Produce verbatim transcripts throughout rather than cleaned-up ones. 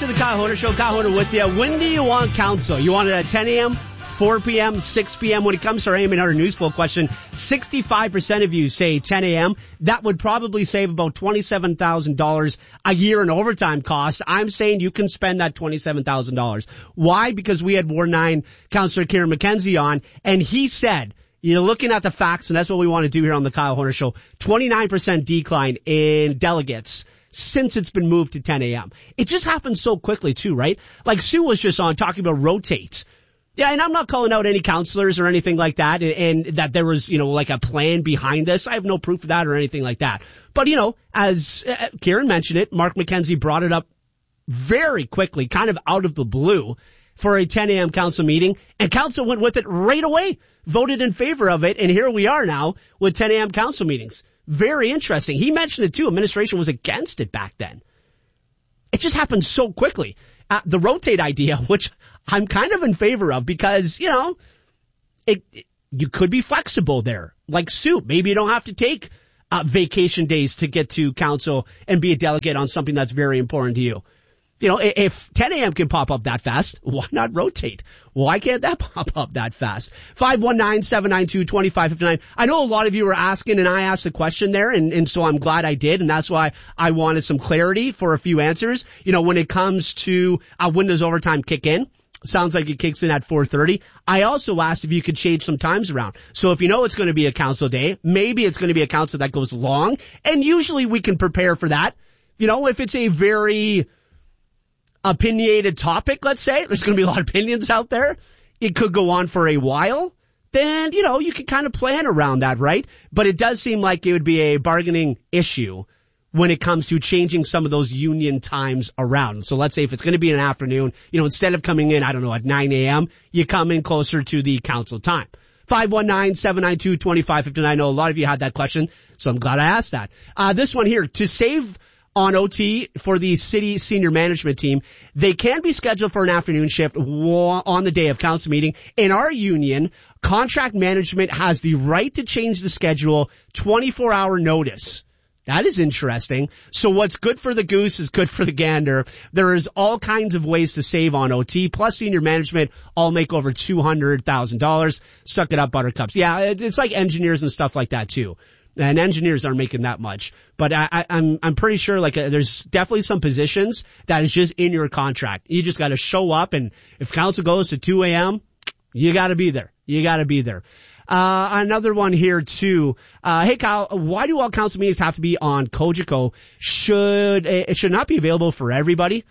to the Kyle Hoder Show. Kyle Hoder with you. When do you want council? You want it at ten a.m., four p.m., six p.m.? When it comes to our A M eight hundred news poll question, sixty-five percent of you say ten a.m. That would probably save about twenty-seven thousand dollars a year in overtime costs. I'm saying you can spend that twenty-seven thousand dollars. Why? Because we had Ward nine Councillor Kieran McKenzie on, and he said, you're looking at the facts, and that's what we want to do here on the Kyle Hoder Show, twenty-nine percent decline in delegates since it's been moved to ten a.m. It just happens so quickly too, right? Like Sue was just on talking about rotates. Yeah, and I'm not calling out any counselors or anything like that, and, and that there was, you know, like a plan behind this. I have no proof of that or anything like that. But, you know, as uh, Kieran mentioned it, Mark McKenzie brought it up very quickly, kind of out of the blue, for a ten a.m. council meeting, and council went with it right away, voted in favor of it, and here we are now with ten a.m. council meetings. Very interesting. He mentioned it too. Administration was against it back then. It just happened so quickly. Uh, the rotate idea, which I'm kind of in favor of because, you know, it, it you could be flexible there. Like Sue, maybe you don't have to take uh, vacation days to get to council and be a delegate on something that's very important to you. You know, if ten a.m. can pop up that fast, why not rotate? Why can't that pop up that fast? five one nine, seven nine two, two five five nine. I know a lot of you were asking, and I asked a question there, and, and so I'm glad I did, and that's why I wanted some clarity for a few answers. You know, when it comes to uh, when does overtime kick in? Sounds like it kicks in at four thirty. I also asked if you could change some times around. So if you know it's going to be a council day, maybe it's going to be a council that goes long, and usually we can prepare for that. You know, if it's a very opinionated topic, let's say, there's going to be a lot of opinions out there, it could go on for a while, then, you know, you can kind of plan around that, right? But it does seem like it would be a bargaining issue when it comes to changing some of those union times around. So let's say if it's going to be an afternoon, you know, instead of coming in, I don't know, at nine a.m., you come in closer to the council time. five one nine, seven nine two, two five five nine. I know a lot of you had that question, so I'm glad I asked that. Uh, this one here, to save on O T for the city senior management team, they can be scheduled for an afternoon shift on the day of council meeting. In our union, contract management has the right to change the schedule twenty-four hour notice. That is interesting. So what's good for the goose is good for the gander. There is all kinds of ways to save on O T, plus senior management all make over two hundred thousand dollars. Suck it up, buttercups. Yeah, it's like engineers and stuff like that too. And engineers aren't making that much. But I, I, I'm, I'm pretty sure like uh, there's definitely some positions that is just in your contract. You just got to show up, and if council goes to two a.m., you got to be there. You got to be there. Uh, another one here too. Uh, hey Kyle, why do all council meetings have to be on Cogeco? Should, it should not be available for everybody.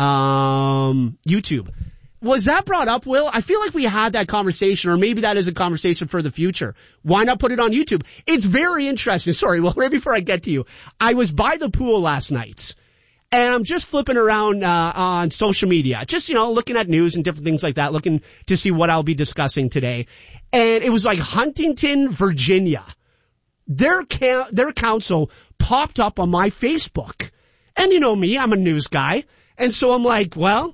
Um, YouTube. Was that brought up, Will? I feel like we had that conversation, or maybe that is a conversation for the future. Why not put it on YouTube? It's very interesting. Sorry, well, right before I get to you, I was by the pool last night, and I'm just flipping around uh on social media, just, you know, looking at news and different things like that, looking to see what I'll be discussing today. And it was like Huntington, Virginia. Their ca- their council popped up on my Facebook. And you know me, I'm a news guy. And so I'm like, well,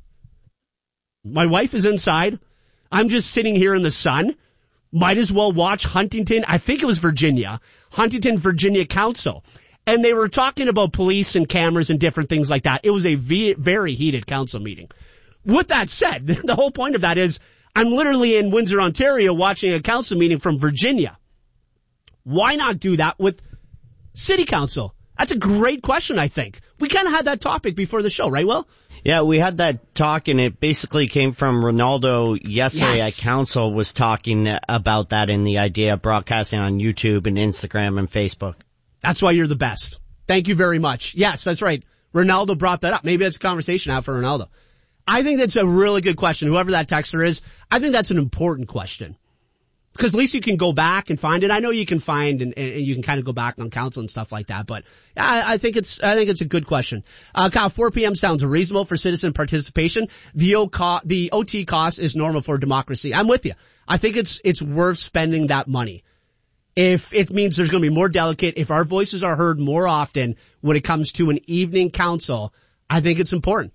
my wife is inside. I'm just sitting here in the sun. Might as well watch Huntington. I think it was Virginia. Huntington, Virginia Council. And they were talking about police and cameras and different things like that. It was a v- very heated council meeting. With that said, the whole point of that is I'm literally in Windsor, Ontario watching a council meeting from Virginia. Why not do that with city council? That's a great question, I think. We kind of had that topic before the show, right, Will? Yeah, we had that talk, and it basically came from Ronaldo yesterday yes. at council was talking about that and the idea of broadcasting on YouTube and Instagram and Facebook. That's why you're the best. Thank you very much. Yes, that's right. Ronaldo brought that up. Maybe that's a conversation out for Ronaldo. I think that's a really good question. Whoever that texter is, I think that's an important question. Because at least you can go back and find it. I know you can find and, and you can kind of go back on council and stuff like that, but I, I think it's I think it's a good question. Uh, Kyle, four p.m. sounds reasonable for citizen participation. The O co- the O T cost is normal for democracy. I'm with you. I think it's it's worth spending that money. If it means there's going to be more delegate, if our voices are heard more often when it comes to an evening council, I think it's important.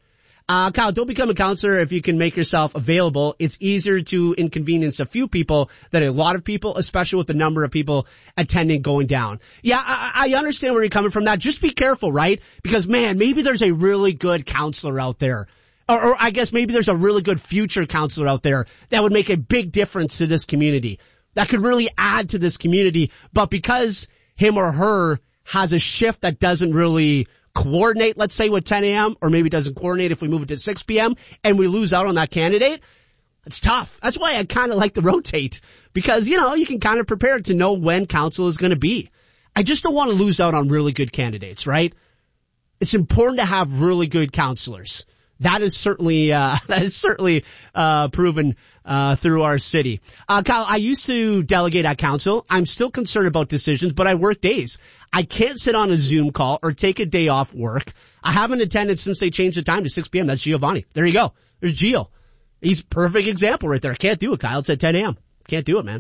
Uh, Kyle, don't become a counselor if you can make yourself available. It's easier to inconvenience a few people than a lot of people, especially with the number of people attending going down. Yeah, I, I understand where you're coming from that. Just be careful, right? Because, man, maybe there's a really good counselor out there. Or, or I guess maybe there's a really good future counselor out there that would make a big difference to this community. That could really add to this community. But because him or her has a shift that doesn't really coordinate, let's say, with ten a.m., or maybe doesn't coordinate if we move it to six p.m., and we lose out on that candidate, it's tough. That's why I kind of like to rotate, because, you know, you can kind of prepare to know when council is going to be. I just don't want to lose out on really good candidates, right? It's important to have really good counselors. That is certainly, uh, that is certainly, uh, proven, uh, through our city. Uh, Kyle, I used to delegate at council. I'm still concerned about decisions, but I work days. I can't sit on a Zoom call or take a day off work. I haven't attended since they changed the time to six p.m. That's Giovanni. There you go. There's Gio. He's a perfect example right there. Can't do it, Kyle. It's at ten a.m. Can't do it, man.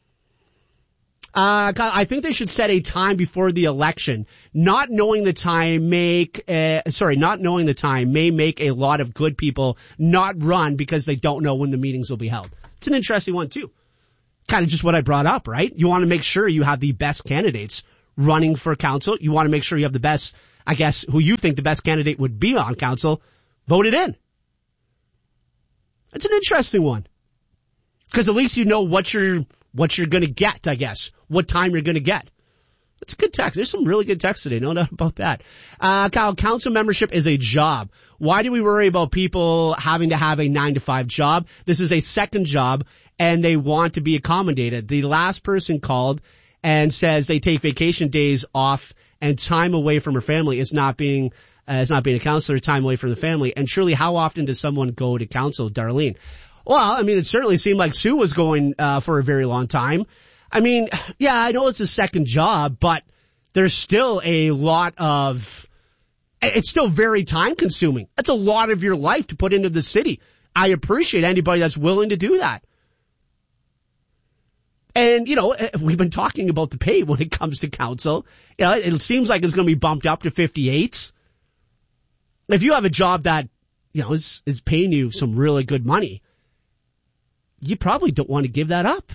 Uh, Kyle, I think they should set a time before the election. Not knowing the time make, uh, sorry, not knowing the time may make a lot of good people not run because they don't know when the meetings will be held. It's an interesting one too. Kind of just what I brought up, right? You want to make sure you have the best candidates running for council. You want to make sure you have the best, I guess, who you think the best candidate would be on council voted in. It's an interesting one. Because at least you know what you're, what you're going to get, I guess. What time you're going to get. It's a good text. There's some really good text today. No doubt about that. Uh, Kyle, council membership is a job. Why do we worry about people having to have a nine to five job? This is a second job and they want to be accommodated. The last person called and says they take vacation days off and time away from her family is not being, uh, is not being a counselor, time away from the family. And surely how often does someone go to council, Darlene? Well, I mean, it certainly seemed like Sue was going, uh, for a very long time. I mean, yeah, I know it's a second job, but there's still a lot of, it's still very time consuming. That's a lot of your life to put into the city. I appreciate anybody that's willing to do that. And, you know, we've been talking about the pay when it comes to council. You know, it seems like it's going to be bumped up to fifty-eight. If you have a job that, you know, is, is paying you some really good money, you probably don't want to give that up.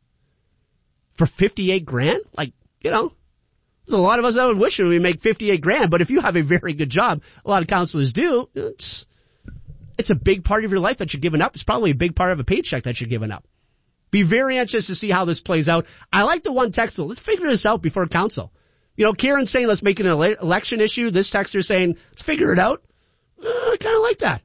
For fifty-eight grand? Like, you know, there's a lot of us that would wish we make fifty-eight grand, but if you have a very good job, a lot of counselors do, it's, it's a big part of your life that you're giving up. It's probably a big part of a paycheck that you're giving up. Be very anxious to see how this plays out. I like the one texter. Let's figure this out before council. You know, Kieran's saying let's make it an ele- election issue. This texter saying let's figure it out. Uh, I kind of like that.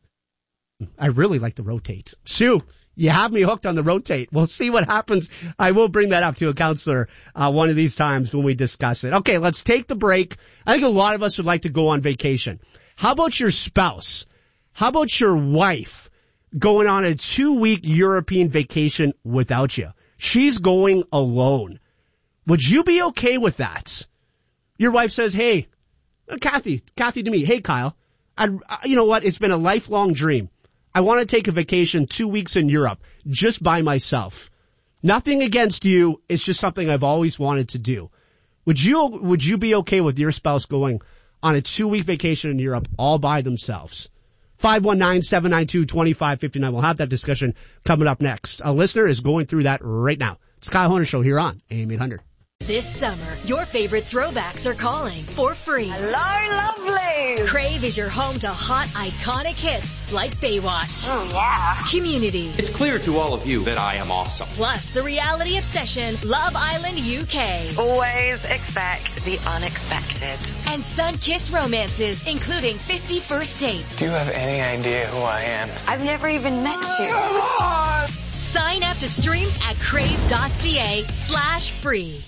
I really like the rotate. Sue, you have me hooked on the rotate. We'll see what happens. I will bring that up to a counselor uh, one of these times when we discuss it. Okay, let's take the break. I think a lot of us would like to go on vacation. How about your spouse? How about your wife going on a two-week European vacation without you? She's going alone. Would you be okay with that? Your wife says, hey, Kathy, Kathy to me, hey, Kyle, I, you know what? It's been a lifelong dream. I want to take a vacation two weeks in Europe just by myself. Nothing against you. It's just something I've always wanted to do. Would you, would you be okay with your spouse going on a two week vacation in Europe all by themselves? five one nine, seven nine two, two five five nine. We'll have that discussion coming up next. A listener is going through that right now. It's Kyle Horner Show here on A M eight hundred. This summer, your favorite throwbacks are calling for free. Hello, lovely. Crave is your home to hot, iconic hits like Baywatch. Oh, yeah. Community. It's clear to all of you that I am awesome. Plus the reality obsession, Love Island U K. Always expect the unexpected. And sun-kissed romances, including fifty First Dates. Do you have any idea who I am? I've never even met you. Sign up to stream at crave.ca slash free.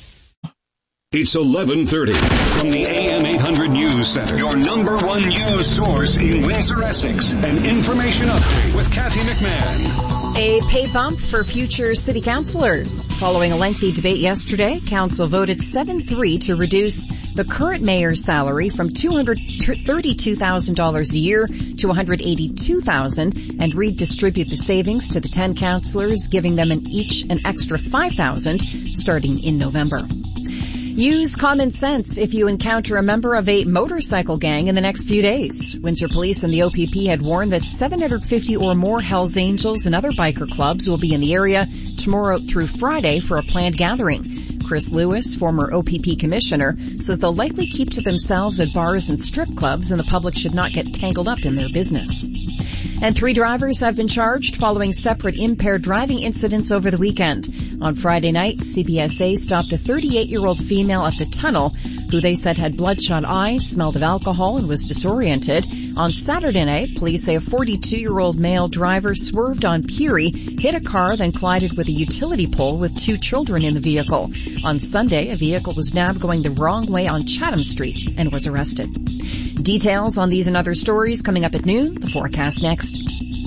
It's eleven thirty from the A M eight hundred News Center, your number one news source in Windsor, Essex. An information update with Kathy McMahon. A pay bump for future city councillors. Following a lengthy debate yesterday, council voted seven three to reduce the current mayor's salary from two hundred thirty-two thousand dollars a year to one hundred eighty-two thousand dollars and redistribute the savings to the ten councillors, giving them an each an extra five thousand dollars starting in November. Use common sense if you encounter a member of a motorcycle gang in the next few days. Windsor Police and the O P P had warned that seven hundred fifty or more Hells Angels and other biker clubs will be in the area tomorrow through Friday for a planned gathering. Chris Lewis, former O P P commissioner, says they'll likely keep to themselves at bars and strip clubs, and the public should not get tangled up in their business. And three drivers have been charged following separate impaired driving incidents over the weekend. On Friday night, C P S A stopped a thirty-eight-year-old female at the tunnel who they said had bloodshot eyes, smelled of alcohol, and was disoriented. On Saturday night, police say a forty-two-year-old male driver swerved on Peary, hit a car, then collided with a utility pole with two children in the vehicle. On Sunday, a vehicle was nabbed going the wrong way on Chatham Street and was arrested. Details on these and other stories coming up at noon. The forecast next.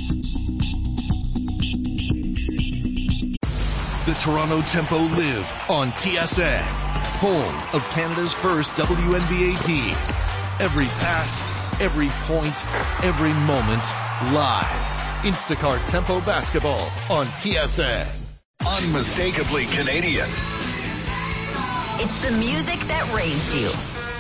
The Toronto Tempo live on T S N, home of Canada's first W N B A team. Every pass, every point, every moment, live. Instacart Tempo Basketball on T S N. Unmistakably Canadian. It's the music that raised you.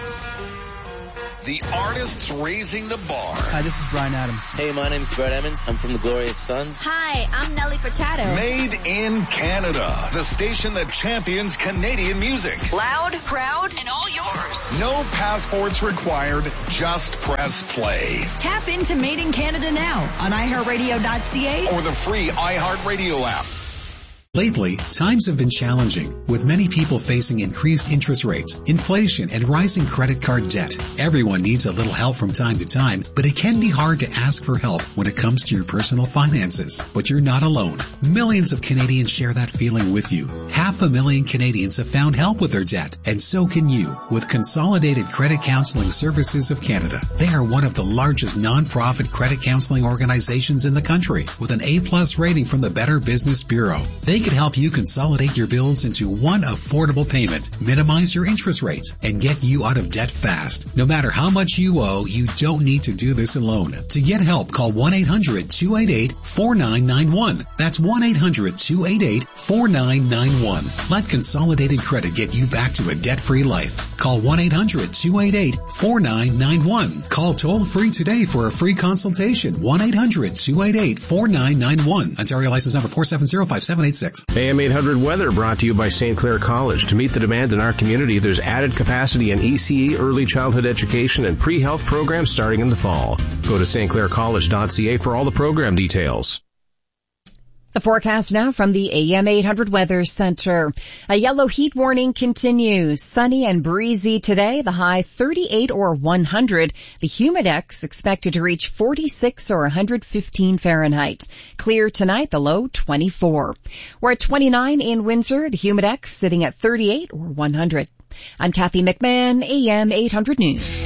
The artists raising the bar. Hi, this is Brian Adams. Hey, my name's Brett Emmons. I'm from the Glorious Sons. Hi, I'm Nelly Furtado. Made in Canada. The station that champions Canadian music. Loud, proud, and all yours. No passports required. Just press play. Tap into Made in Canada now on i heart radio dot c a or the free iHeartRadio app. Lately, times have been challenging, with many people facing increased interest rates, inflation, and rising credit card debt. Everyone needs a little help from time to time, but it can be hard to ask for help when it comes to your personal finances. But you're not alone. Millions of Canadians share that feeling with you. Half a million Canadians have found help with their debt, and so can you, with Consolidated Credit Counseling Services of Canada. They are one of the largest non-profit credit counseling organizations in the country, with an A-plus rating from the Better Business Bureau. They can help you consolidate your bills into one affordable payment, minimize your interest rates, and get you out of debt fast. No matter how much you owe, you don't need to do this alone. To get help, call one eight hundred two eight eight four nine nine one. That's one eight hundred two eight eight four nine nine one. Let Consolidated Credit get you back to a debt-free life. Call one eight hundred two eight eight four nine nine one. Call toll-free today for a free consultation. one eight hundred two eight eight four nine nine one. Ontario license number four seven zero five seven eight six. A M eight hundred weather brought to you by Saint Clair College. To meet the demand in our community, there's added capacity in E C E, early childhood education, and pre-health programs starting in the fall. Go to s t clair college dot c a for all the program details. The forecast now from the A M eight hundred Weather Center. A yellow heat warning continues. Sunny and breezy today, the high thirty-eight or one hundred. The humidex expected to reach forty-six or one hundred fifteen Fahrenheit. Clear tonight, the low twenty-four. We're at twenty-nine in Windsor, the humidex sitting at thirty-eight or one hundred. I'm Kathy McMahon, A M eight hundred News.